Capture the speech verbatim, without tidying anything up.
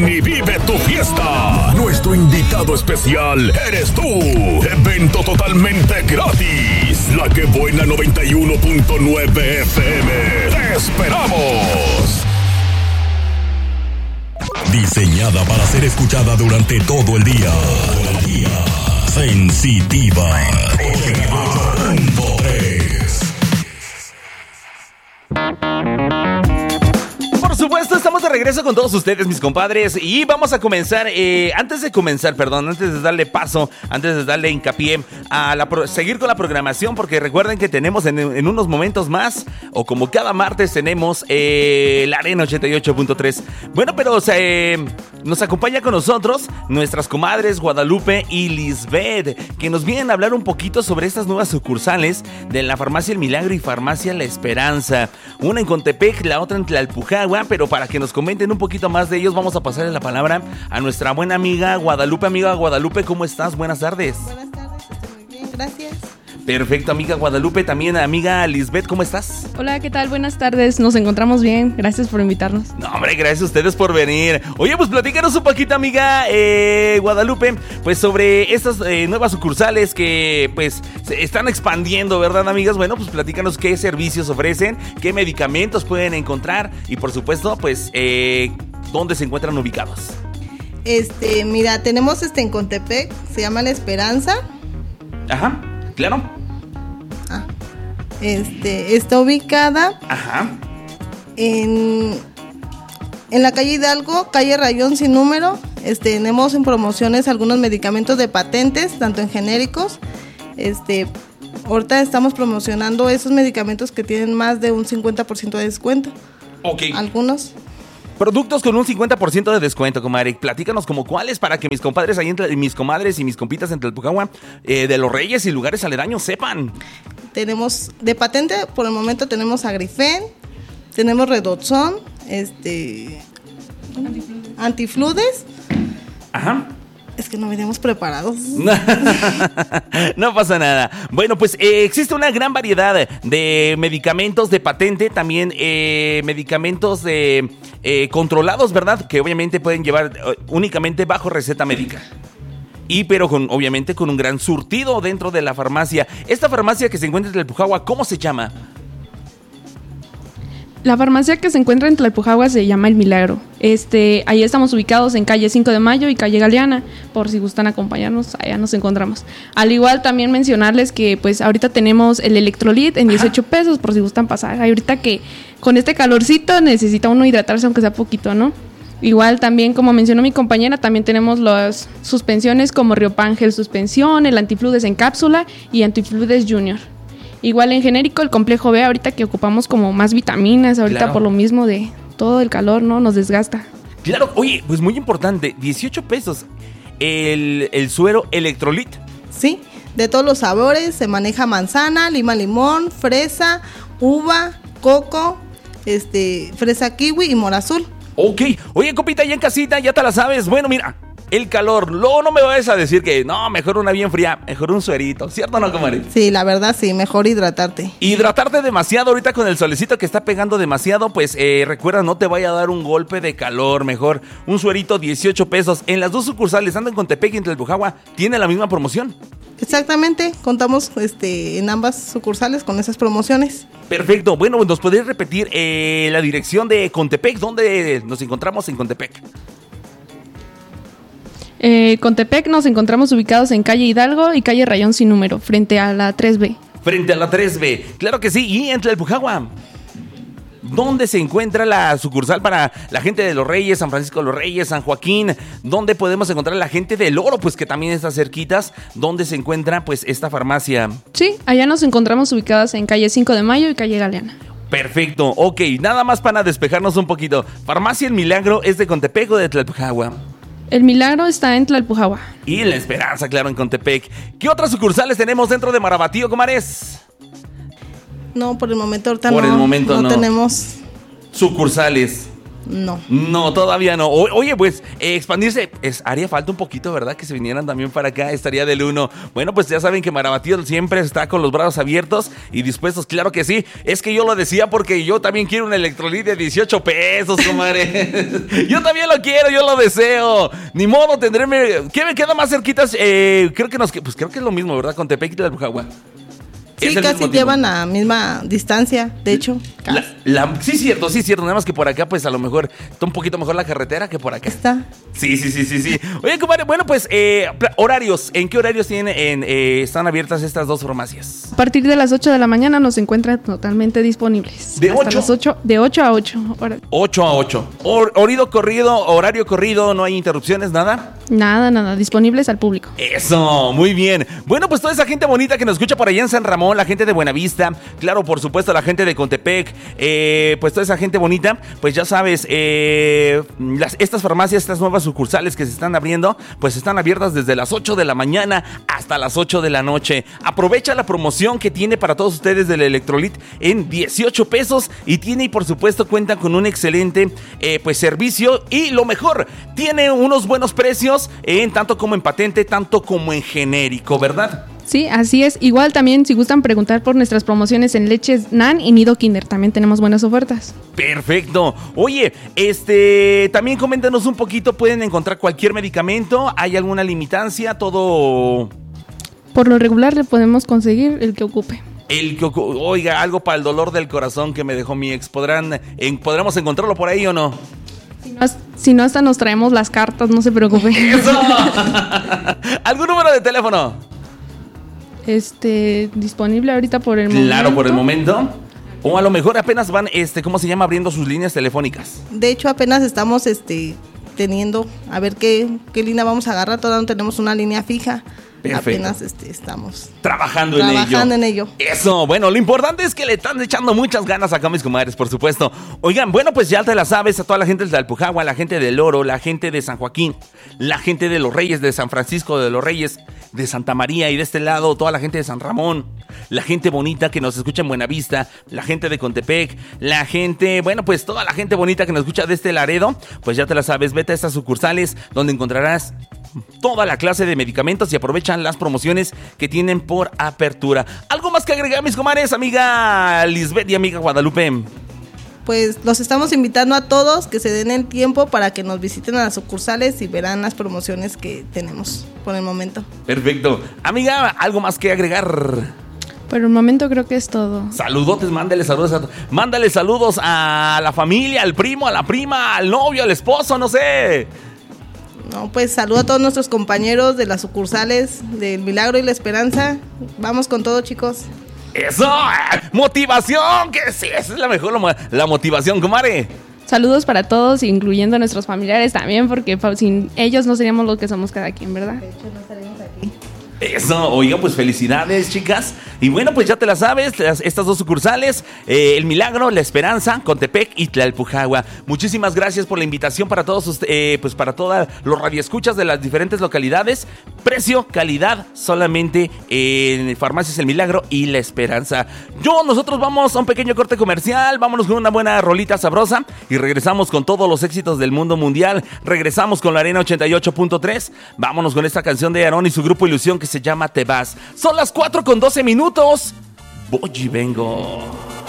ven y vive tu fiesta. Nuestro invitado especial eres tú. Evento totalmente gratis. La Que Buena noventa y uno punto nueve F M. ¡Te esperamos! Diseñada para ser escuchada durante todo el día. Sensitiva. ochenta punto tres. Por supuesto, estamos de regreso con todos ustedes, mis compadres, y vamos a comenzar, eh, antes de comenzar, perdón, antes de darle paso, antes de darle hincapié a la pro- seguir con la programación, porque recuerden que tenemos en, en unos momentos más, o como cada martes tenemos eh, la Arena ochenta y ocho punto tres. Bueno, pero o sea, eh, nos acompaña con nosotros nuestras comadres Guadalupe y Lisbeth, que nos vienen a hablar un poquito sobre estas nuevas sucursales de la Farmacia El Milagro y Farmacia La Esperanza. Una en Contepec, la otra en Tlalpujahua, pero para que nos comenten un poquito más de ellos, vamos a pasarle la palabra a nuestra buena amiga Guadalupe. Amiga Guadalupe, ¿cómo estás? Buenas tardes. Buenas tardes, estoy muy bien, gracias. Perfecto, amiga Guadalupe. También amiga Lisbeth, ¿cómo estás? Hola, ¿qué tal? Buenas tardes, nos encontramos bien, gracias por invitarnos. No, hombre, gracias a ustedes por venir. Oye, pues platícanos un poquito, amiga eh, Guadalupe, pues sobre estas eh, nuevas sucursales que pues se están expandiendo, ¿verdad, amigas? Bueno, pues platícanos qué servicios ofrecen, qué medicamentos pueden encontrar y por supuesto, pues, eh, dónde se encuentran ubicados. Este, mira, tenemos este en Contepec, se llama La Esperanza. Ajá, claro. Ah, este, está ubicada Ajá. en, en la calle Hidalgo, calle Rayón sin número. Este, tenemos en promociones algunos medicamentos de patentes, tanto en genéricos. Este, ahorita estamos promocionando esos medicamentos que tienen más de un cincuenta por ciento de descuento. Ok. Algunos. Productos con un cincuenta por ciento de descuento, comadre. Platícanos como cuáles para que mis compadres ahí, en Tla- mis comadres y mis compitas en Tlalpujahua, eh, de Los Reyes y lugares aledaños sepan. Tenemos de patente, por el momento tenemos Agrifen, tenemos Redoxon, este, Antifludes. Ajá. Es que no veníamos preparados. No pasa nada. Bueno, pues eh, existe una gran variedad de medicamentos de patente, también eh, medicamentos de, eh, controlados, ¿verdad? Que obviamente pueden llevar eh, únicamente bajo receta médica. Y pero con, obviamente con un gran surtido dentro de la farmacia. Esta farmacia que se encuentra en Tlalpujahua, ¿cómo se llama? La farmacia que se encuentra en Tlalpujahua se llama El Milagro. Este, ahí estamos ubicados en calle cinco de mayo y calle Galeana, por si gustan acompañarnos, allá nos encontramos. Al igual también mencionarles que pues ahorita tenemos el Electrolit en dieciocho pesos, por si gustan pasar. Ahorita que con este calorcito necesita uno hidratarse aunque sea poquito, ¿no? Igual también, como mencionó mi compañera, también tenemos las suspensiones como Riopan Gel Suspensión, el Antifludes en cápsula y Antifludes Junior. Igual en genérico el complejo B, ahorita que ocupamos como más vitaminas, ahorita Claro. por lo mismo de todo el calor, ¿no? Nos desgasta. Claro, oye, pues muy importante, dieciocho pesos el, el suero Electrolit. Sí, de todos los sabores, se maneja manzana, lima limón, fresa, uva, coco, este, fresa kiwi y mora azul. Ok, oye, copita, ya en casita, ya te la sabes. Bueno, mira, el calor, luego no me vayas a decir que no, mejor una bien fría, mejor un suerito, ¿cierto o no, comadre? Sí, la verdad sí, mejor hidratarte. Hidratarte demasiado ahorita con el solecito que está pegando demasiado, pues eh, recuerda, no te vaya a dar un golpe de calor, mejor un suerito dieciocho pesos. En las dos sucursales, tanto en Contepec y en Tlalpujahua, tiene la misma promoción. Exactamente, contamos este, en ambas sucursales con esas promociones. Perfecto, bueno, ¿nos podrías repetir eh, la dirección de Contepec? ¿Dónde nos encontramos en Contepec? Eh, Contepec nos encontramos ubicados en calle Hidalgo y calle Rayón sin número, frente a la tres B. Frente a la tres B, claro que sí, y en Tlalpujahua. ¿Dónde se encuentra la sucursal para la gente de Los Reyes, San Francisco de los Reyes, San Joaquín? ¿Dónde podemos encontrar la gente del Oro? Pues que también está cerquitas. ¿Dónde se encuentra pues esta farmacia? Sí, allá nos encontramos ubicadas en calle cinco de mayo y calle Galeana. Perfecto, ok, nada más para despejarnos un poquito. Farmacia El Milagro es de Contepec o de Tlalpujahua. El Milagro está en Tlalpujahua. Y La Esperanza, claro, en Contepec. ¿Qué otras sucursales tenemos dentro de Marabatío, comares? No, por el momento ahorita Por no, el momento no. no tenemos. Sucursales. No. No, todavía no. O, oye, pues, eh, expandirse, es, haría falta un poquito, ¿verdad? Que se vinieran también para acá, estaría del uno. Bueno, pues ya saben que Marabatío siempre está con los brazos abiertos y dispuestos, claro que sí. Es que yo lo decía porque yo también quiero un Electrolit de dieciocho pesos, comadre. Yo también lo quiero, yo lo deseo. Ni modo, tendré... ¿Qué me queda más cerquitas? Eh, creo que nos... Pues creo que es lo mismo, ¿verdad? Con Tepec y Tlalpujahua. Sí, casi llevan a misma distancia, de hecho. La, la, sí, cierto, sí, cierto. Nada más que por acá, pues a lo mejor está un poquito mejor la carretera que por acá. Está. Sí, sí, sí, sí, sí. Oye, compadre, bueno, pues, eh, horarios. ¿En qué horarios tienen, en, eh, están abiertas estas dos farmacias? A partir de las ocho de la mañana nos encuentran totalmente disponibles. ¿De Hasta ocho? Las ocho, de ocho a ocho. Hora. ocho a ocho. Hor, horido corrido, horario corrido, no hay interrupciones, nada. Nada, nada, disponibles al público. Eso, muy bien. Bueno, pues toda esa gente bonita que nos escucha por allá en San Ramón, la gente de Buenavista, claro, por supuesto, la gente de Contepec, eh, pues toda esa gente bonita, pues ya sabes, eh, las, estas farmacias, estas nuevas sucursales que se están abriendo, pues están abiertas desde las ocho de la mañana hasta las ocho de la noche. Aprovecha la promoción que tiene para todos ustedes del Electrolit en dieciocho pesos y tiene, y por supuesto, cuenta con un excelente eh, pues servicio y lo mejor, tiene unos buenos precios en tanto como en patente, tanto como en genérico, ¿verdad? Sí, así es. Igual también si gustan preguntar por nuestras promociones en leches Nan y Nido Kinder, también tenemos buenas ofertas. Perfecto. Oye, este, también coméntanos un poquito, ¿pueden encontrar cualquier medicamento? ¿Hay alguna limitancia? Todo... Por lo regular le podemos conseguir el que ocupe. El que, oiga, algo para el dolor del corazón que me dejó mi ex, ¿podrán, en, ¿podremos encontrarlo por ahí o no? Si no, si no hasta nos traemos las cartas, no se preocupe. ¡Eso! ¿Algún número de teléfono? Este, disponible ahorita por el momento. Claro, por el momento. O a lo mejor apenas van, este, ¿cómo se llama? Abriendo sus líneas telefónicas. De hecho, apenas estamos, este, teniendo, a ver qué, qué línea vamos a agarrar. Todavía no tenemos una línea fija. Perfecto. Apenas este, estamos trabajando, trabajando en, en ello. ello. Eso, bueno, lo importante es que le están echando muchas ganas acá, mis comadres, por supuesto. Oigan, bueno, pues ya te la sabes, a toda la gente de Tlalpujahua, la gente del Oro, la gente de San Joaquín, la gente de Los Reyes, de San Francisco de los Reyes, de Santa María y de este lado, toda la gente de San Ramón, la gente bonita que nos escucha en Buenavista, la gente de Contepec, la gente, bueno, pues toda la gente bonita que nos escucha de este Laredo, pues ya te la sabes, vete a estas sucursales donde encontrarás toda la clase de medicamentos y aprovechan las promociones que tienen por apertura. ¿Algo más que agregar, mis comares, amiga Lisbeth y amiga Guadalupe? Pues los estamos invitando a todos que se den el tiempo para que nos visiten a las sucursales y verán las promociones que tenemos por el momento. Perfecto. Amiga, ¿algo más que agregar? Por el momento creo que es todo. Saludotes, mándale saludos a, mándale saludos a la familia, al primo, a la prima, al novio, al esposo, no sé. No, pues saludo a todos nuestros compañeros de las sucursales del Milagro y la Esperanza. Vamos con todo, chicos. ¡Eso! ¡Motivación! Que sí, esa es la mejor la motivación, comadre. Saludos para todos, incluyendo a nuestros familiares también, porque sin ellos no seríamos lo que somos cada quien, ¿verdad? De hecho, no estaríamos aquí. Eso, oiga, pues felicidades, chicas. Y bueno, pues ya te la sabes, las, estas dos sucursales, eh, El Milagro, La Esperanza, Contepec y Tlalpujahua. Muchísimas gracias por la invitación para todos, eh, pues para todos los radioescuchas de las diferentes localidades. Precio, calidad, solamente en Farmacias El Milagro y La Esperanza. Yo, nosotros vamos a un pequeño corte comercial, vámonos con una buena rolita sabrosa y regresamos con todos los éxitos del mundo mundial. Regresamos con la Arena ochenta y ocho punto tres. Vámonos con esta canción de Aarón y su grupo Ilusión que se llama Te Vas. Son las cuatro con doce minutos. Voy y vengo.